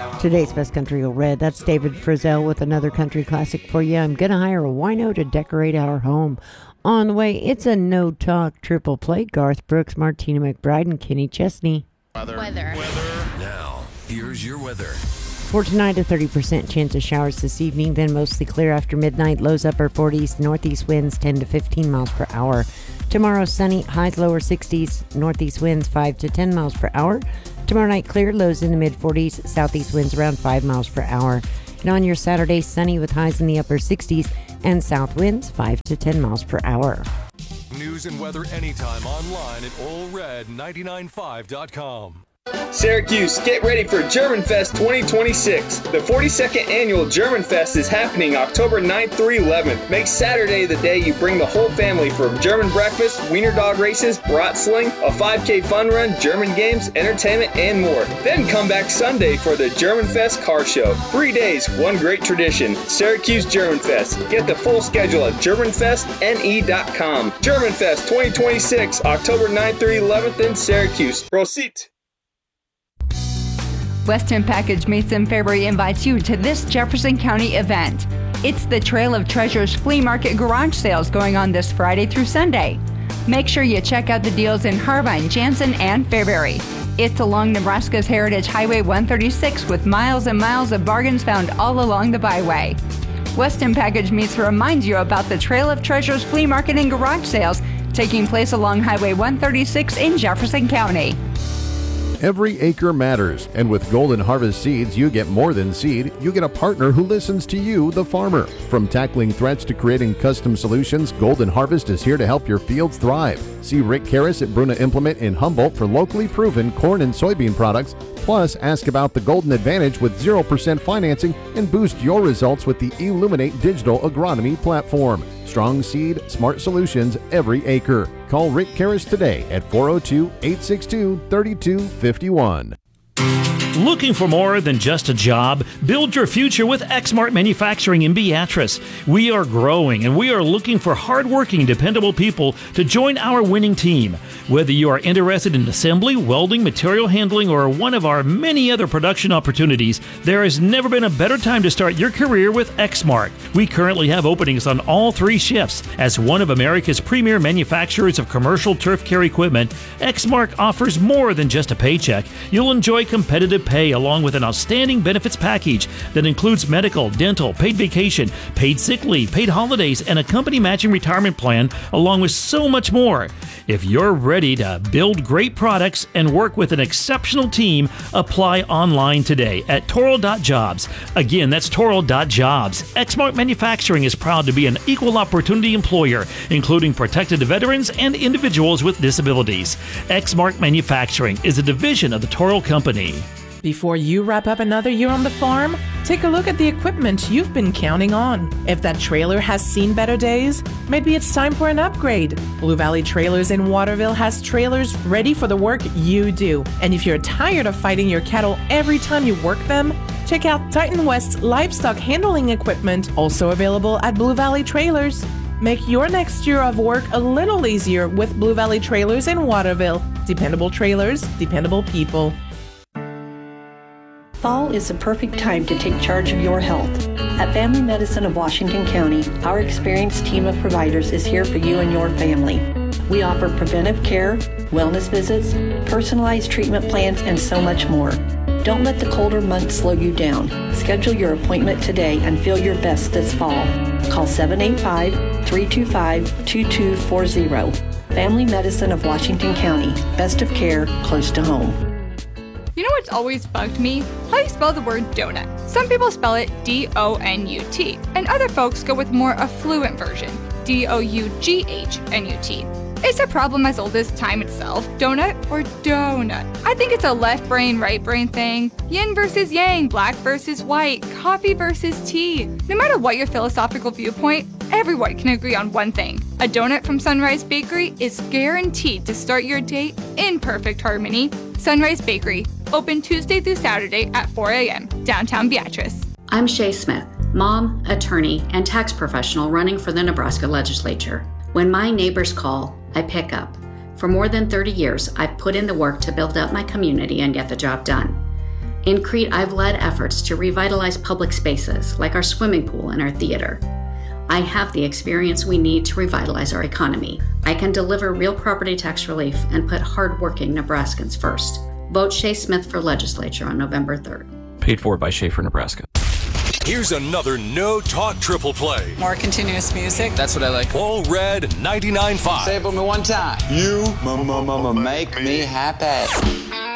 Today's Best Country Old Red. That's David Frizzell with another country classic for you. I'm going to hire a wino to decorate our home. On the way, it's a no-talk triple play. Garth Brooks, Martina McBride, and Kenny Chesney. Weather. Now, here's your weather. For tonight, a 30% chance of showers this evening, then mostly clear after midnight. Lows upper 40s, northeast winds 10 to 15 miles per hour. Tomorrow, sunny, highs lower 60s, northeast winds 5 to 10 miles per hour. Tomorrow night, clear, lows in the mid-40s, southeast winds around 5 miles per hour. And on your Saturday, sunny with highs in the upper 60s and south winds 5 to 10 miles per hour. News and weather anytime online at allred995.com. Syracuse, get ready for German Fest 2026. The 42nd annual German Fest is happening October 9th through 11th. Make Saturday the day you bring the whole family for German breakfast, wiener dog races, Bratschling, a 5K fun run, German games, entertainment, and more. Then come back Sunday for the German Fest car show. 3 days, one great tradition. Syracuse German Fest. Get the full schedule at GermanFestNE.com. German Fest 2026, October 9th through 11th in Syracuse. Proceed. Weston Package Meats in Fairbury invites you to this Jefferson County event. It's the Trail of Treasures Flea Market Garage Sales going on this Friday through Sunday. Make sure you check out the deals in Harbin, Jansen, and Fairbury. It's along Nebraska's Heritage Highway 136 with miles and miles of bargains found all along the byway. Weston Package Meats reminds you about the Trail of Treasures Flea Market and Garage Sales taking place along Highway 136 in Jefferson County. Every acre matters, and with Golden Harvest Seeds, you get more than seed. You get a partner who listens to you, the farmer. From tackling threats to creating custom solutions, Golden Harvest is here to help your fields thrive. See Rick Karras at Bruna Implement in Humboldt for locally proven corn and soybean products. Plus, ask about the Golden Advantage with 0% financing and boost your results with the Illuminate Digital Agronomy platform. Strong seed, smart solutions every acre. Call Rick Karras today at 402-862-3251. Looking for more than just a job? Build your future with Exmark Manufacturing in Beatrice. We are growing and we are looking for hardworking, dependable people to join our winning team. Whether you are interested in assembly, welding, material handling, or one of our many other production opportunities, there has never been a better time to start your career with Exmark. We currently have openings on all 3 shifts. As one of America's premier manufacturers of commercial turf care equipment, Exmark offers more than just a paycheck. You'll enjoy competitive pay along with an outstanding benefits package that includes medical, dental, paid vacation, paid sick leave, paid holidays, and a company matching retirement plan, along with so much more. If you're ready to build great products and work with an exceptional team, apply online today at Toro.jobs. Again, that's Toro.jobs. Exmark Manufacturing is proud to be an equal opportunity employer, including protected veterans and individuals with disabilities. Exmark Manufacturing is a division of the Toro Company. Before you wrap up another year on the farm, take a look at the equipment you've been counting on. If that trailer has seen better days, maybe it's time for an upgrade. Blue Valley Trailers in Waterville has trailers ready for the work you do. And if you're tired of fighting your cattle every time you work them, check out Titan West's livestock handling equipment, also available at Blue Valley Trailers. Make your next year of work a little easier with Blue Valley Trailers in Waterville. Dependable trailers, dependable people. Fall is the perfect time to take charge of your health. At Family Medicine of Washington County, our experienced team of providers is here for you and your family. We offer preventive care, wellness visits, personalized treatment plans, and so much more. Don't let the colder months slow you down. Schedule your appointment today and feel your best this fall. Call 785-325-2240. Family Medicine of Washington County. Best of care, close to home. You know what's always bugged me? How you spell the word donut. Some people spell it D-O-N-U-T, and other folks go with more affluent version, D-O-U-G-H-N-U-T. It's a problem as old as time itself, donut or donut. I think it's a left brain, right brain thing. Yin versus yang, black versus white, coffee versus tea. No matter what your philosophical viewpoint, everyone can agree on one thing. A donut from Sunrise Bakery is guaranteed to start your day in perfect harmony. Sunrise Bakery, open Tuesday through Saturday at 4 a.m., downtown Beatrice. I'm Shay Smith, mom, attorney, and tax professional running for the Nebraska legislature. When my neighbors call, I pick up. For more than 30 years, I've put in the work to build up my community and get the job done. In Crete, I've led efforts to revitalize public spaces like our swimming pool and our theater. I have the experience we need to revitalize our economy. I can deliver real property tax relief and put hardworking Nebraskans first. Vote Shea Smith for legislature on November 3rd. Paid for by Schaefer, Nebraska. Here's another No Talk triple play. More continuous music. That's what I like. All Red 99.5. Say it for me one time. You make me happy.